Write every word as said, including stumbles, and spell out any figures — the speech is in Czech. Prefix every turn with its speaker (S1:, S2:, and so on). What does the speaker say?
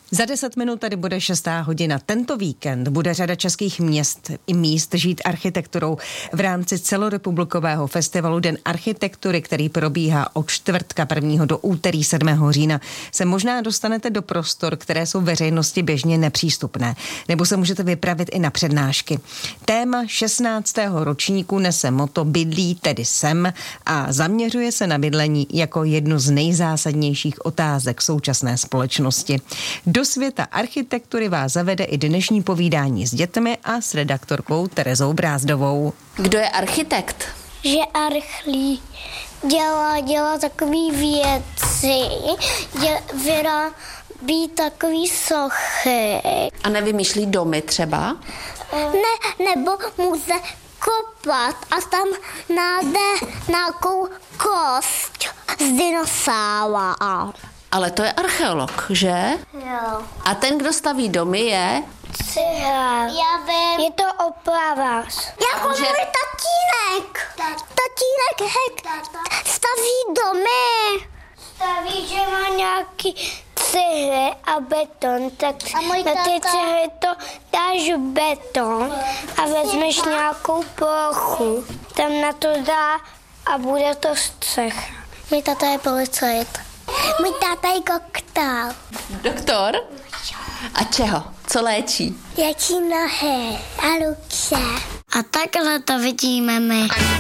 S1: Za deset minut tady bude šestá hodina. Tento víkend bude řada českých měst i míst žít architekturou v rámci celorepublikového festivalu Den architektury, který probíhá od čtvrtka prvního do úterý sedmého října. Se možná dostanete do prostor, které jsou veřejnosti běžně nepřístupné, nebo se můžete vypravit i na přednášky. Téma šestnáctého ročníku nese motto Bydlí tedy sem a zaměřuje se na bydlení jako jednu z nejzásadnějších otázek současné společnosti. Do světa architektury vás zavede i dnešní povídání s dětmi a s redaktorkou Terezou Brázdovou.
S2: Kdo je architekt?
S3: Že archlí dělá, dělá takový věci, dělá, vyrábí takový sochy.
S2: A nevymýšlí domy třeba?
S3: Ne, nebo může kopat a tam nájde nějakou kost z dinosaura.
S2: Ale to je archeolog, že?
S3: Jo.
S2: A ten, kdo staví domy, je?
S3: Cihel. Já vím. Je to opravář. Jako můj tatínek. Tatínek hek staví domy. Staví, že má nějaký cihly a beton, tak na ty cihly to dáš beton a vezmeš nějakou plochu. Tam na to dá a bude to střecha. Můj tata je policajt. Můj táta je doktor.
S2: Doktor? A čeho? Co léčí?
S3: Léčí nohy a ruce. A takhle to vidíme my.